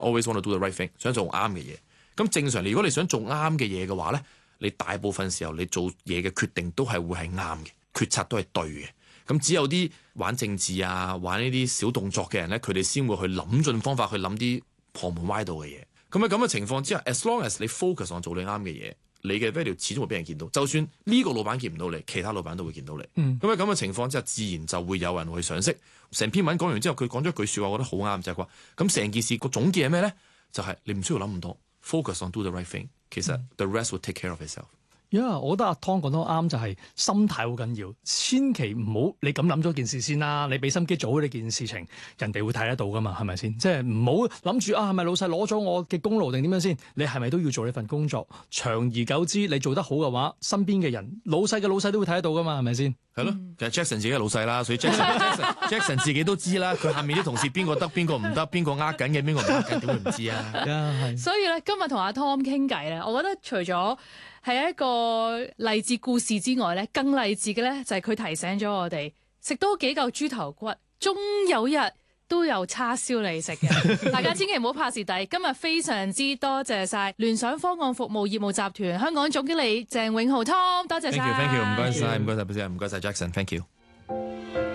always want to do the right thing， 想做啱嘅嘢。咁正常，如果你想做啱嘅嘢嘅話咧，你大部分時候你做嘢嘅決定都係會係啱嘅，決策都係對嘅。咁只有啲玩政治啊、玩呢啲小動作嘅人咧，佢哋先會去諗盡方法去諗啲旁門歪道嘅嘢。咁喺咁嘅情況之下 ，as long as 你 focus on 做你啱嘅嘢，你嘅 value 始終會俾人見到。就算呢個老闆見唔到你，其他老闆都會見到你。咁喺咁嘅情況之下，自然就會有人去賞識。成篇文講完之後，佢講咗一句説話，我覺得好啱，就係話：咁成件事個總結係咩咧？就係你唔需要諗咁多 ，focus on do the right thing。其實 the rest will take care of itself。 我覺得阿湯講得啱，就係心態好緊要，千祈唔好你咁諗咗件事先啦，你俾心機做呢件事情，人哋會睇得到噶嘛，係咪先？即係唔好諗住係咪老細攞咗我嘅功勞定點樣先？你係咪都要做呢份工作？長而久之，你做得好嘅話，身邊嘅人老細嘅老細都會睇得到噶嘛，係咪先？ 係咯，其實 Jackson 自己係老細啦，所以 Jackson 自己都知啦，佢下面啲同事邊個得邊個唔得，邊個呃緊嘅，邊個唔呃緊，點會唔知啊？ 所以咧，今日同阿 Tom 傾偈咧，我覺得除咗係一個勵志故事之外咧，更勵志嘅咧就係佢提醒咗我哋食多幾嚿豬頭骨，終有一日都有叉燒你食嘅。大家千祈唔好怕蝕底。今日非常之多謝晒聯想方案服務業務集團香港總經理鄭永豪 Tom， 多謝晒。 Thank you， 唔該晒，唔該晒 Jackson，Thank you。